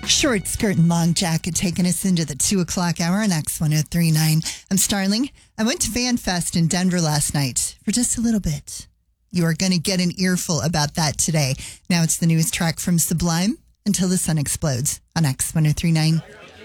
Short skirt and long jacket taking us into the 2 o'clock hour on X1039. I'm Starling. I went to Fan Fest in Denver last night for just a little bit. You are going to get an earful about that today. Now it's the newest track from Sublime, Until the Sun Explodes, on X1039.